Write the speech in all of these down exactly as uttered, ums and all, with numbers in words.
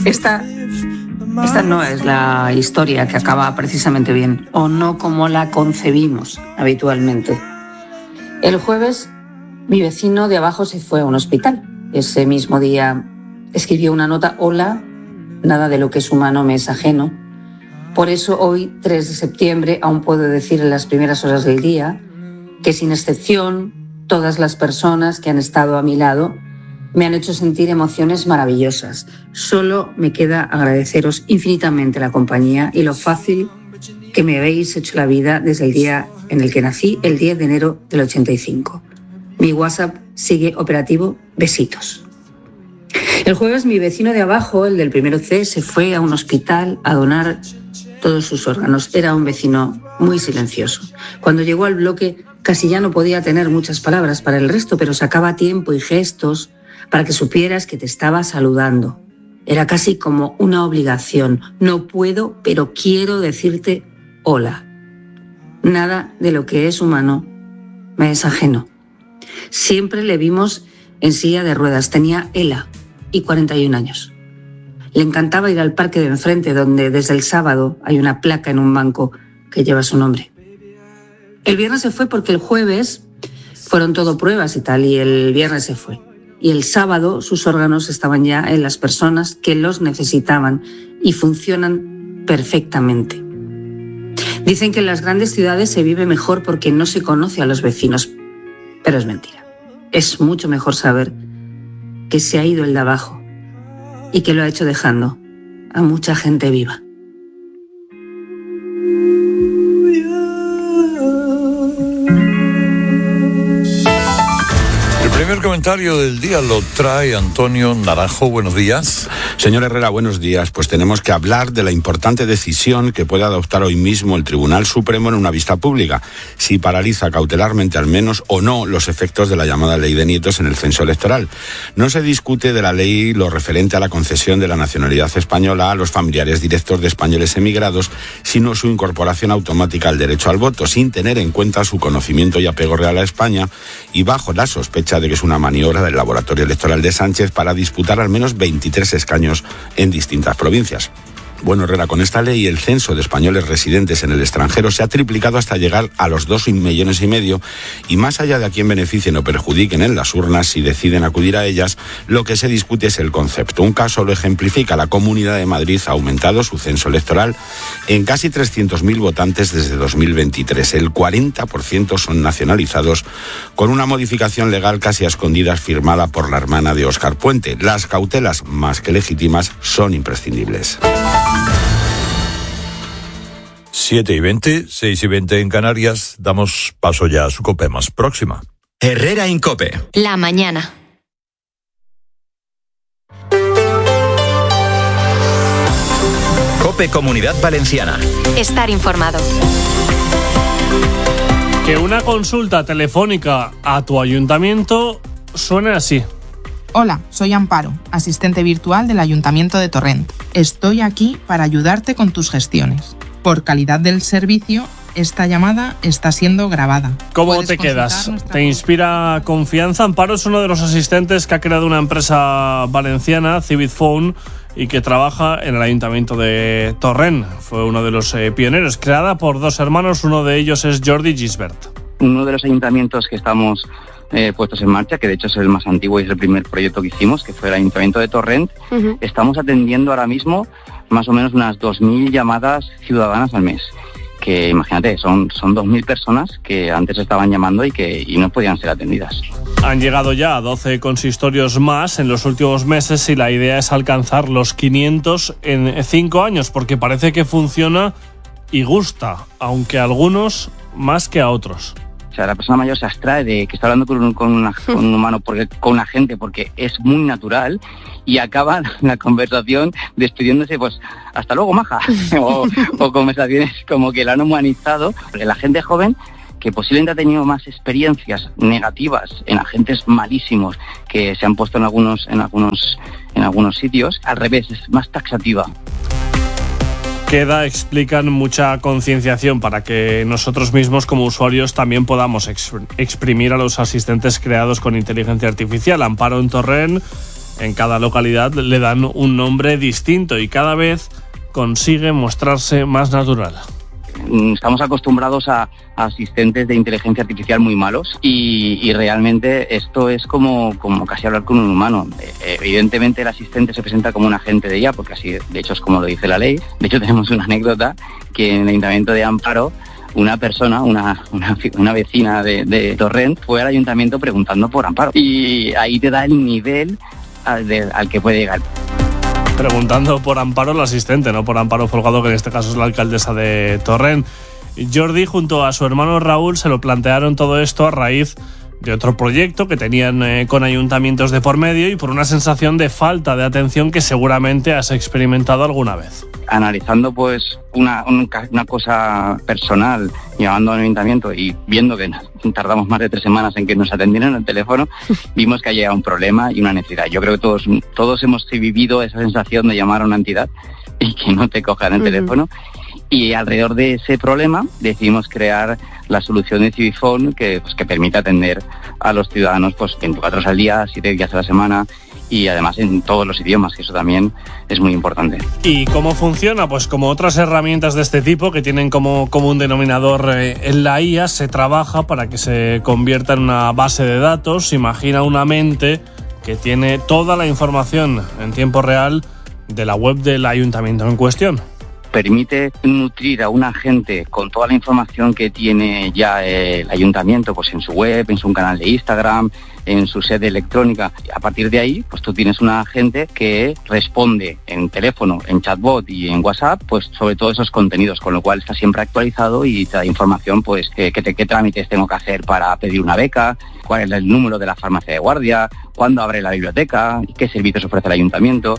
Esta, esta no es la historia que acaba precisamente bien, o no como la concebimos habitualmente. El jueves, mi vecino de abajo se fue a un hospital. Ese mismo día escribió una nota: hola, nada de lo que es humano me es ajeno. Por eso hoy, tres de septiembre, aún puedo decir en las primeras horas del día que, sin excepción, todas las personas que han estado a mi lado me han hecho sentir emociones maravillosas. Solo me queda agradeceros infinitamente la compañía y lo fácil que me habéis hecho la vida desde el día en el que nací, el diez de enero del ochenta y cinco. Mi WhatsApp sigue operativo. Besitos. El jueves, mi vecino de abajo, el del primero C, se fue a un hospital a donar todos sus órganos. Era un vecino muy silencioso. Cuando llegó al bloque, casi ya no podía tener muchas palabras para el resto, pero sacaba tiempo y gestos para que supieras que te estaba saludando. Era casi como una obligación. No puedo, pero quiero decirte hola. Nada de lo que es humano me es ajeno. Siempre le vimos en silla de ruedas. Tenía ELA y cuarenta y un años. Le encantaba ir al parque de enfrente, donde desde el sábado hay una placa en un banco que lleva su nombre. El viernes se fue porque el jueves fueron todo pruebas y tal, y el viernes se fue. Y el sábado sus órganos estaban ya en las personas que los necesitaban y funcionan perfectamente. Dicen que en las grandes ciudades se vive mejor porque no se conoce a los vecinos, pero es mentira. Es mucho mejor saber que se ha ido el de abajo y que lo ha hecho dejando a mucha gente viva. El primer comentario del día lo trae Antonio Naranjo. Buenos días. Señor Herrera, buenos días. Pues tenemos que hablar de la importante decisión que puede adoptar hoy mismo el Tribunal Supremo en una vista pública, si paraliza cautelarmente al menos o no los efectos de la llamada ley de nietos en el censo electoral. No se discute de la ley lo referente a la concesión de la nacionalidad española a los familiares directos de españoles emigrados, sino su incorporación automática al derecho al voto, sin tener en cuenta su conocimiento y apego real a España, y bajo la sospecha de que es una maniobra del laboratorio electoral de Sánchez para disputar al menos veintitrés escaños en distintas provincias. Bueno, Herrera, con esta ley el censo de españoles residentes en el extranjero se ha triplicado hasta llegar a los dos millones y medio, y más allá de a quién beneficien o perjudiquen en las urnas si deciden acudir a ellas, lo que se discute es el concepto. Un caso lo ejemplifica: la Comunidad de Madrid ha aumentado su censo electoral en casi trescientos mil votantes desde dos mil veintitrés. El cuarenta por ciento son nacionalizados, con una modificación legal casi a escondidas firmada por la hermana de Óscar Puente. Las cautelas, más que legítimas, son imprescindibles. siete y veinte, seis y veinte en Canarias. Damos paso ya a su COPE más próxima. Herrera en COPE. La mañana. COPE Comunidad Valenciana. Estar informado. Que una consulta telefónica a tu ayuntamiento suene así. Hola, soy Amparo, asistente virtual del Ayuntamiento de Torrent. Estoy aquí para ayudarte con tus gestiones. Por calidad del servicio, esta llamada está siendo grabada. ¿Cómo te quedas? Nuestra... ¿Te inspira confianza? Amparo es uno de los asistentes que ha creado una empresa valenciana, Civit Phone, y que trabaja en el Ayuntamiento de Torrent. Fue uno de los eh, pioneros, creada por dos hermanos. Uno de ellos es Jordi Gisbert. Uno de los ayuntamientos que estamos Eh, puestos en marcha, que de hecho es el más antiguo y es el primer proyecto que hicimos, que fue el Ayuntamiento de Torrent. Uh-huh. Estamos atendiendo ahora mismo más o menos unas dos mil llamadas ciudadanas al mes, que imagínate, son, son dos mil personas que antes estaban llamando y que y no podían ser atendidas. Han llegado ya a doce consistorios más en los últimos meses y la idea es alcanzar los quinientos en cinco años, porque parece que funciona y gusta, aunque a algunos más que a otros. O sea, la persona mayor se abstrae de que está hablando con un, con una, con un humano, porque, con una gente, porque es muy natural, y acaba la conversación despidiéndose, pues, hasta luego, maja, o, o conversaciones como que la han humanizado. Porque la gente joven, que posiblemente ha tenido más experiencias negativas en agentes malísimos que se han puesto en algunos, en algunos, en algunos sitios, al revés, es más taxativa. Queda, explican, mucha concienciación para que nosotros mismos como usuarios también podamos exprimir a los asistentes creados con inteligencia artificial. Amparo en Torrent en cada localidad le dan un nombre distinto y cada vez consigue mostrarse más natural. Estamos acostumbrados a, a asistentes de inteligencia artificial muy malos y, y realmente esto es como, como casi hablar con un humano. Eh, evidentemente el asistente se presenta como un agente de I A, porque así de hecho es como lo dice la ley. De hecho tenemos una anécdota que en el Ayuntamiento de Amparo una persona, una, una, una vecina de, de Torrent fue al ayuntamiento preguntando por Amparo y ahí te da el nivel al, de, al que puede llegar. Preguntando por Amparo, el asistente, no por Amparo Folgado, que en este caso es la alcaldesa de Torrent. Jordi, junto a su hermano Raúl, se lo plantearon todo esto a raíz de otro proyecto que tenían eh, con ayuntamientos de por medio y por una sensación de falta de atención que seguramente has experimentado alguna vez. Analizando pues una, una cosa personal, llamando al ayuntamiento y viendo que tardamos más de tres semanas en que nos atendieran el teléfono, vimos que había un problema y una necesidad. Yo creo que todos, todos hemos vivido esa sensación de llamar a una entidad y que no te cojan el uh-huh. teléfono. Y alrededor de ese problema decidimos crear la solución de Civifone que, pues, que permite atender a los ciudadanos pues veinticuatro horas al día, siete días a la semana y además en todos los idiomas, que eso también es muy importante. ¿Y cómo funciona? Pues como otras herramientas de este tipo que tienen como, como un denominador eh, en la I A, se trabaja para que se convierta en una base de datos. Imagina una mente que tiene toda la información en tiempo real de la web del ayuntamiento en cuestión. Permite nutrir a un agente con toda la información que tiene ya el ayuntamiento, pues en su web, en su canal de Instagram, en su sede electrónica. A partir de ahí, pues tú tienes un agente que responde en teléfono, en chatbot y en WhatsApp, pues sobre todos esos contenidos, con lo cual está siempre actualizado y te da información, pues qué, qué, qué trámites tengo que hacer para pedir una beca, cuál es el número de la farmacia de guardia, cuándo abre la biblioteca, qué servicios ofrece el ayuntamiento.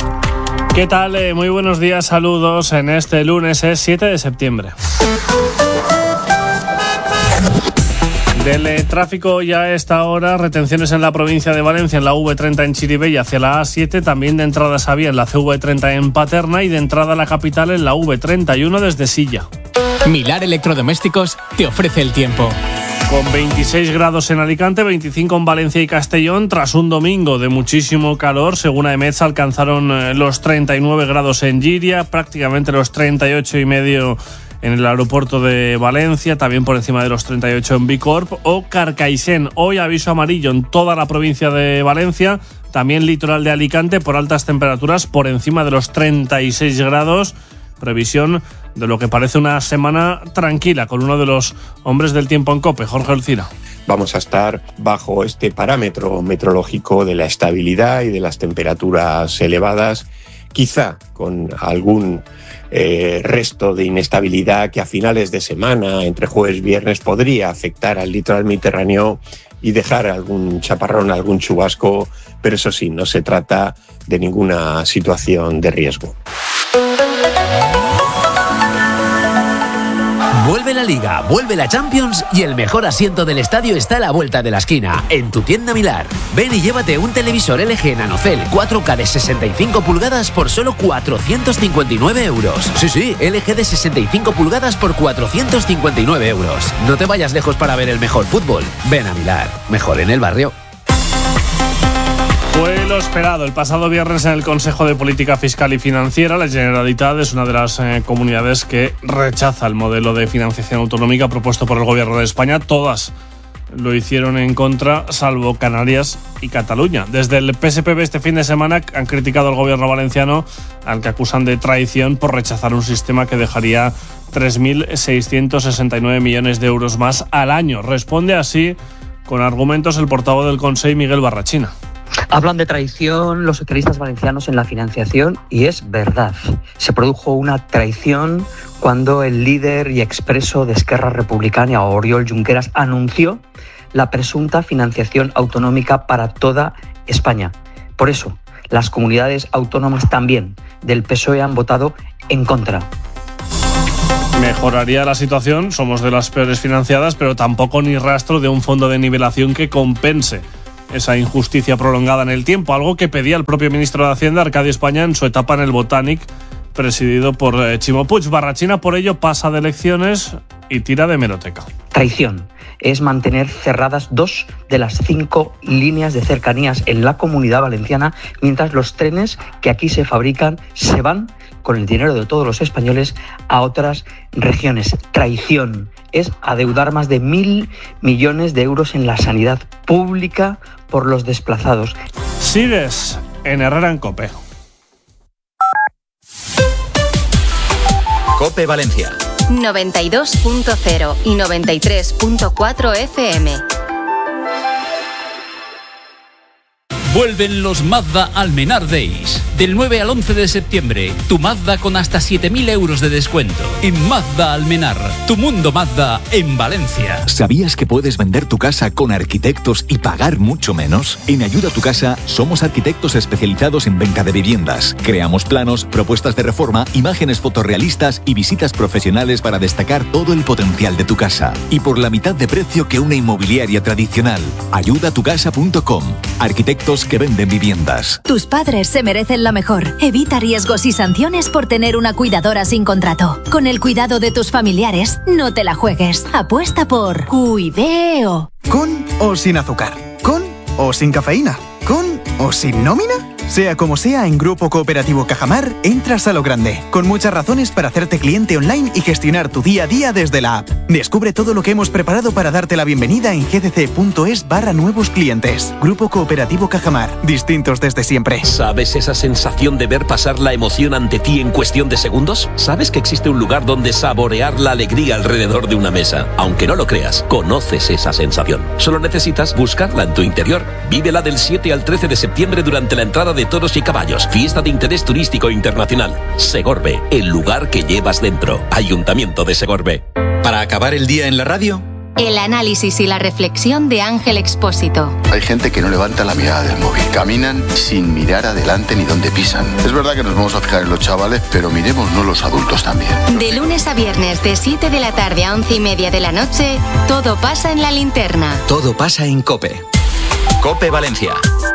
¿Qué tal? Eh, muy buenos días, saludos en este lunes, es siete de septiembre. Del eh, tráfico ya a esta hora, retenciones en la provincia de Valencia, en la V treinta en Chirivella y hacia la A siete, también de entrada a Sabía en la C V treinta en Paterna y de entrada a la capital en la V treinta y uno desde Silla. Milar Electrodomésticos te ofrece el tiempo. Con veintiséis grados en Alicante, veinticinco en Valencia y Castellón, tras un domingo de muchísimo calor, según AEMET alcanzaron los treinta y nueve grados en Llíria, prácticamente los treinta y ocho y medio en el aeropuerto de Valencia, también por encima de los treinta y ocho en Bicorp o Carcaixent. Hoy aviso amarillo en toda la provincia de Valencia, también litoral de Alicante por altas temperaturas por encima de los treinta y seis grados. Previsión de lo que parece una semana tranquila con uno de los hombres del tiempo en COPE, Jorge Olcina. Vamos a estar bajo este parámetro meteorológico de la estabilidad y de las temperaturas elevadas, quizá con algún eh, resto de inestabilidad que a finales de semana, entre jueves y viernes, podría afectar al litoral mediterráneo y dejar algún chaparrón, algún chubasco, pero eso sí, no se trata de ninguna situación de riesgo. Vuelve la Liga, vuelve la Champions y el mejor asiento del estadio está a la vuelta de la esquina, en tu tienda Milar. Ven y llévate un televisor L G NanoCell cuatro K de sesenta y cinco pulgadas por solo cuatrocientos cincuenta y nueve euros. Sí, sí, L G de sesenta y cinco pulgadas por cuatrocientos cincuenta y nueve euros. No te vayas lejos para ver el mejor fútbol. Ven a Milar, mejor en el barrio. Fue lo esperado. El pasado viernes en el Consejo de Política Fiscal y Financiera, la Generalitat es una de las eh, comunidades que rechaza el modelo de financiación autonómica propuesto por el Gobierno de España. Todas lo hicieron en contra, salvo Canarias y Cataluña. Desde el P S P B este fin de semana han criticado al Gobierno valenciano, al que acusan de traición por rechazar un sistema que dejaría tres mil seiscientos sesenta y nueve millones de euros más al año. Responde así, con argumentos, el portavoz del Consell, Miguel Barrachina. Hablan de traición los socialistas valencianos en la financiación y es verdad. Se produjo una traición cuando el líder y expreso de Esquerra Republicana, Oriol Junqueras, anunció la presunta financiación autonómica para toda España. Por eso, las comunidades autónomas también del P S O E han votado en contra. Mejoraría la situación, somos de las peores financiadas, pero tampoco ni rastro de un fondo de nivelación que compense esa injusticia prolongada en el tiempo, algo que pedía el propio ministro de Hacienda, Arcadio España, en su etapa en el Botanic, presidido por eh, Chimo Puig. Barrachina, por ello, pasa de elecciones y tira de hemeroteca. Traición es mantener cerradas dos de las cinco líneas de cercanías en la Comunidad Valenciana, mientras los trenes que aquí se fabrican se van con el dinero de todos los españoles a otras regiones. Traición es adeudar más de mil millones de euros en la sanidad pública por los desplazados. Sigues en Herrera en COPE. COPE Valencia. noventa y dos punto cero y noventa y tres punto cuatro F M. Vuelven los Mazda Almenar Days. Del nueve al once de septiembre, tu Mazda con hasta siete mil euros de descuento. En Mazda Almenar, tu mundo Mazda en Valencia. ¿Sabías que puedes vender tu casa con Arquitectos y pagar mucho menos? En Ayuda a tu Casa somos arquitectos especializados en venta de viviendas. Creamos planos, propuestas de reforma, imágenes fotorrealistas y visitas profesionales para destacar todo el potencial de tu casa. Y por la mitad de precio que una inmobiliaria tradicional. ayuda tu casa punto com. Arquitectos que venden viviendas. Tus padres se merecen lo mejor. Evita riesgos y sanciones por tener una cuidadora sin contrato. Con el cuidado de tus familiares, no te la juegues. Apuesta por Cuideo. ¿Con o sin azúcar? ¿Con o sin cafeína? ¿Con o sin nómina? Sea como sea, en Grupo Cooperativo Cajamar entras a lo grande, con muchas razones para hacerte cliente online y gestionar tu día a día desde la app. Descubre todo lo que hemos preparado para darte la bienvenida en gdc.es barra nuevos clientes. Grupo Cooperativo Cajamar, distintos desde siempre. ¿Sabes esa sensación de ver pasar la emoción ante ti en cuestión de segundos? ¿Sabes que existe un lugar donde saborear la alegría alrededor de una mesa? Aunque no lo creas, conoces esa sensación. Solo necesitas buscarla en tu interior. Vívela del siete al trece de septiembre durante la entrada de toros y caballos, fiesta de interés turístico internacional. Segorbe, el lugar que llevas dentro. Ayuntamiento de Segorbe. Para acabar el día en la radio, El análisis y la reflexión de Ángel Expósito. Hay gente que no levanta la mirada del móvil. Caminan sin mirar adelante ni dónde pisan. Es verdad que nos vamos a fijar en los chavales, pero miremosnos los adultos también. De lunes a viernes, de siete de la tarde a once y media de la noche, todo pasa en la linterna. todo pasa en COPE. COPE Valencia.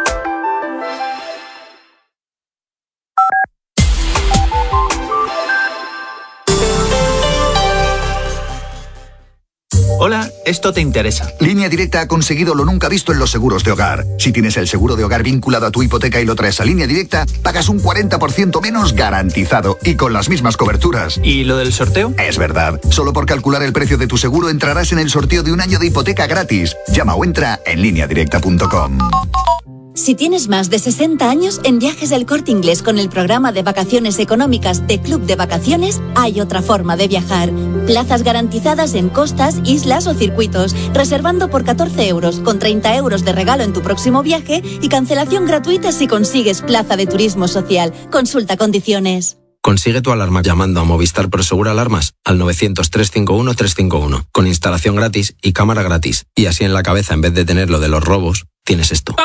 Hola, esto te interesa. Línea Directa ha conseguido lo nunca visto en los seguros de hogar. Si tienes el seguro de hogar vinculado a tu hipoteca y lo traes a Línea Directa, pagas un cuarenta por ciento menos garantizado y con las mismas coberturas. ¿Y lo del sorteo? Es verdad. Solo por calcular el precio de tu seguro entrarás en el sorteo de un año de hipoteca gratis. Llama o entra en línea directa punto com. Si tienes más de sesenta años, en Viajes del Corte Inglés con el programa de vacaciones económicas de Club de Vacaciones, hay otra forma de viajar. Plazas garantizadas en costas, islas o circuitos, reservando por catorce euros, con treinta euros de regalo en tu próximo viaje y cancelación gratuita si consigues plaza de turismo social. Consulta condiciones. Consigue tu alarma llamando a Movistar Prosegur Alarmas al novecientos, trescientos cincuenta y uno, trescientos cincuenta y uno, con instalación gratis y cámara gratis. Y así en la cabeza, en vez de tener lo de los robos, tienes esto.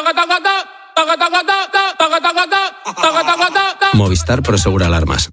Movistar Prosegur Alarmas.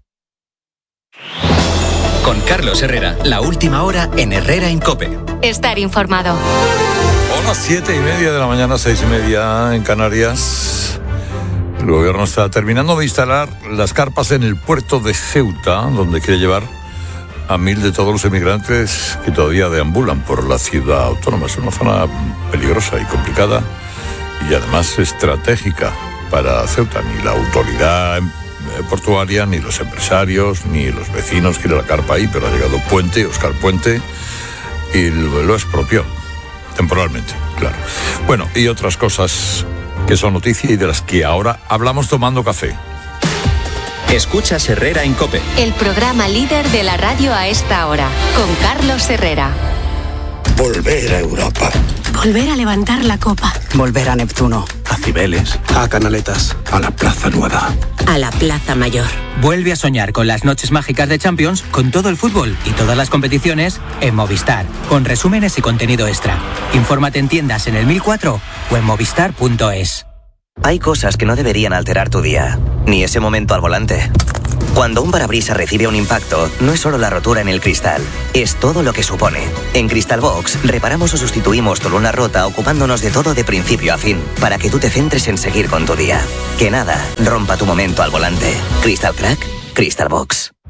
Con Carlos Herrera, la última hora en Herrera en COPE. Estar informado. Hola, siete y media de la mañana, seis y media en Canarias. El gobierno está terminando de instalar las carpas en el puerto de Ceuta, donde quiere llevar a mil de todos los emigrantes que todavía deambulan por la ciudad autónoma. Es una zona peligrosa y complicada y además estratégica para Ceuta. Ni la autoridad portuaria, ni los empresarios, ni los vecinos quieren la carpa ahí, pero ha llegado Puente, Óscar Puente, y lo, lo expropió, temporalmente, claro. Bueno, y otras cosas que son noticia y de las que ahora hablamos tomando café. Escuchas Herrera en COPE. El programa líder de la radio a esta hora, con Carlos Herrera. Volver a Europa. Volver a levantar la copa. Volver a Neptuno. A Cibeles. A Canaletas. A la Plaza Nueva. A la Plaza Mayor. Vuelve a soñar con las noches mágicas de Champions, con todo el fútbol y todas las competiciones en Movistar, con resúmenes y contenido extra. Infórmate en tiendas en el mil cuatro o en movistar punto es. Hay cosas que no deberían alterar tu día, ni ese momento al volante. Cuando un parabrisas recibe un impacto, no es solo la rotura en el cristal, es todo lo que supone. En Crystal Box, reparamos o sustituimos tu luna rota ocupándonos de todo de principio a fin, para que tú te centres en seguir con tu día. Que nada rompa tu momento al volante. Crystal Crack, Crystal Box.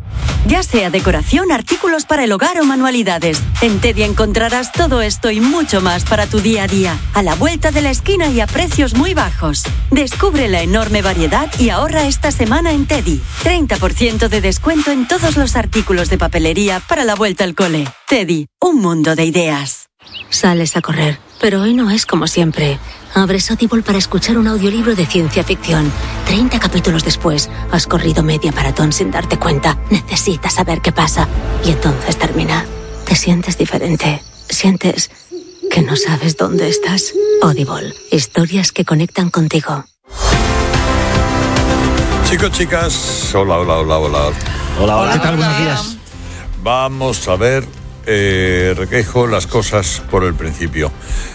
Ya sea decoración, artículos para el hogar o manualidades. En Teddy encontrarás todo esto y mucho más para tu día a día. A la vuelta de la esquina y a precios muy bajos. Descubre la enorme variedad y ahorra esta semana en Teddy. treinta por ciento de descuento en todos los artículos de papelería para la vuelta al cole. Teddy, un mundo de ideas. Sales a correr, pero hoy no es como siempre. Abres Audible para escuchar un audiolibro de ciencia ficción. treinta capítulos después, has corrido media maratón sin darte cuenta. Necesitas saber qué pasa. Y entonces termina. Te sientes diferente. Sientes que no sabes dónde estás. Audible. Historias que conectan contigo. Chicos, chicas, hola, hola, hola, hola. Hola, hola. ¿Qué tal? Buenos días. Vamos a ver, eh, Requeijo, las cosas por el principio.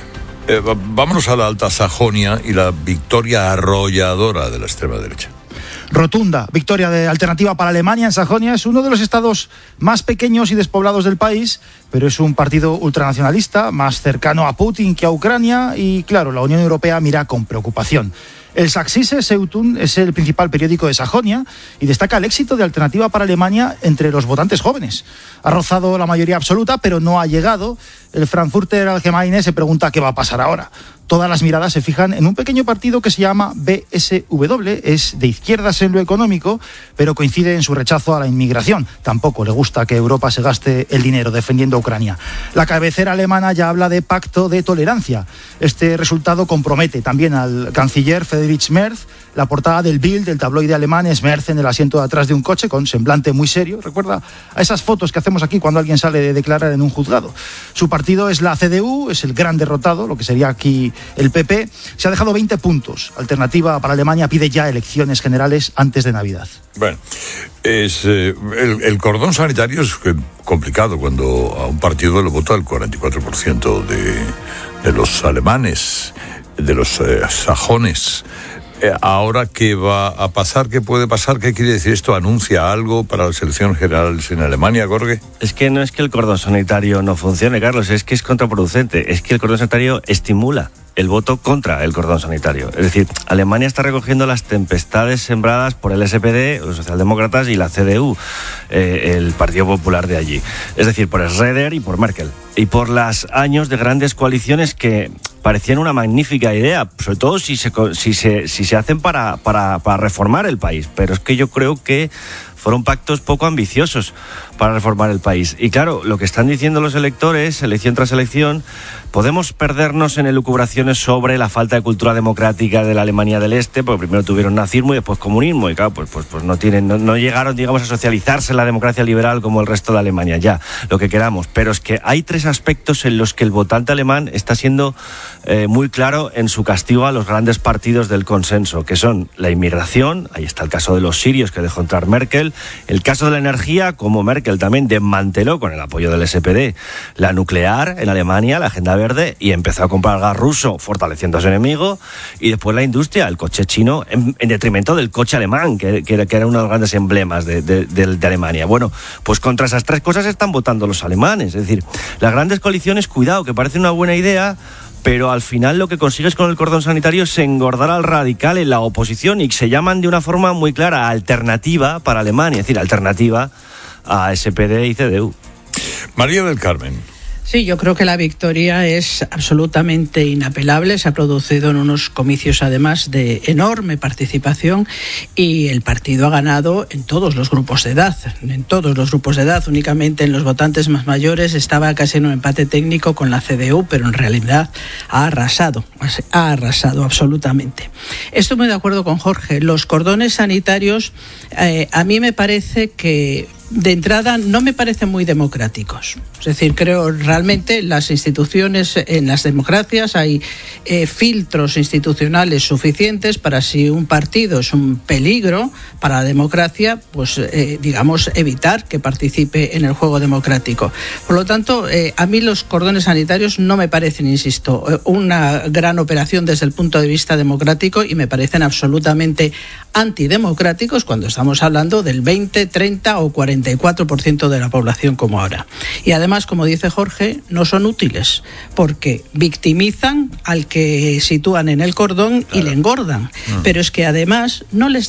Eh, vámonos a la Alta Sajonia y la victoria arrolladora de la extrema derecha. Rotunda victoria de Alternativa para Alemania en Sajonia. Es uno de los estados más pequeños y despoblados del país, pero es un partido ultranacionalista, más cercano a Putin que a Ucrania, y claro, la Unión Europea mira con preocupación. El Sächsische Zeitung es el principal periódico de Sajonia y destaca el éxito de Alternativa para Alemania entre los votantes jóvenes. Ha rozado la mayoría absoluta, pero no ha llegado. El Frankfurter Allgemeine se pregunta qué va a pasar ahora. Todas las miradas se fijan en un pequeño partido que se llama B S W, es de izquierdas en lo económico, pero coincide en su rechazo a la inmigración. Tampoco le gusta que Europa se gaste el dinero defendiendo a Ucrania. La cabecera alemana ya habla de pacto de tolerancia. Este resultado compromete también al canciller Friedrich Merz. La portada del Bild, del tabloide alemán, es Merz en el asiento de atrás de un coche con semblante muy serio. Recuerda a esas fotos que hacemos aquí cuando alguien sale de declarar en un juzgado. Su partido es la C D U, es el gran derrotado, lo que sería aquí el P P. Se ha dejado veinte puntos. Alternativa para Alemania pide ya elecciones generales antes de Navidad. Bueno, es eh, el, el cordón sanitario es complicado cuando a un partido le vota el cuarenta y cuatro por ciento de, de los alemanes, de los eh, sajones. Eh, ahora, ¿qué va a pasar? ¿Qué puede pasar? ¿Qué quiere decir esto? ¿Anuncia algo para las elecciones generales en Alemania, Jorge? Es que no es que el cordón sanitario no funcione, Carlos, es que es contraproducente. Es que el cordón sanitario estimula el voto contra el cordón sanitario. Es decir, Alemania está recogiendo las tempestades sembradas por el S P D, los socialdemócratas, y la C D U, eh, el Partido Popular de allí. Es decir, por Schröder y por Merkel. Y por los años de grandes coaliciones que parecían una magnífica idea, sobre todo si se, si se, si se hacen para, para, para reformar el país. Pero es que yo creo que fueron pactos poco ambiciosos para reformar el país. Y claro, lo que están diciendo los electores, elección tras elección, podemos perdernos en elucubraciones sobre la falta de cultura democrática de la Alemania del Este, porque primero tuvieron nazismo y después comunismo, y claro, pues, pues, pues no tienen, no, no llegaron, digamos, a socializarse la democracia liberal como el resto de Alemania, ya, lo que queramos. Pero es que hay tres aspectos en los que el votante alemán está siendo eh, muy claro en su castigo a los grandes partidos del consenso, que son la inmigración, ahí está el caso de los sirios que dejó entrar Merkel, el caso de la energía, como Merkel también desmanteló con el apoyo del S P D la nuclear en Alemania, la agenda verde, y empezó a comprar gas ruso fortaleciendo a su enemigo, y después la industria, el coche chino, en, en detrimento del coche alemán, que, que, que era uno de los grandes emblemas de, de, de, de Alemania. Bueno, pues contra esas tres cosas están votando los alemanes. Es decir, las grandes coaliciones, cuidado, que parece una buena idea, pero al final lo que consigues con el cordón sanitario es engordar al radical en la oposición, y se llaman de una forma muy clara alternativa para Alemania, es decir, alternativa a S P D y C D U. María del Carmen. Sí, yo creo que la victoria es absolutamente inapelable. Se ha producido en unos comicios, además, de enorme participación, y el partido ha ganado en todos los grupos de edad. En todos los grupos de edad, únicamente en los votantes más mayores estaba casi en un empate técnico con la C D U, pero en realidad ha arrasado, ha arrasado absolutamente. Estoy muy de acuerdo con Jorge. Los cordones sanitarios, eh, a mí me parece que de entrada no me parecen muy democráticos. Es decir, creo realmente las instituciones, en las democracias hay eh, filtros institucionales suficientes para, si un partido es un peligro para la democracia, pues eh, digamos evitar que participe en el juego democrático. Por lo tanto, eh, a mí los cordones sanitarios no me parecen, insisto, una gran operación desde el punto de vista democrático, y me parecen absolutamente antidemocráticos cuando estamos hablando del veinte, treinta o cuarenta y cuatro por ciento de la población como ahora. Y además, como dice Jorge, no son útiles porque victimizan al que sitúan en el cordón, claro, y le engordan. Mm. Pero es que además no les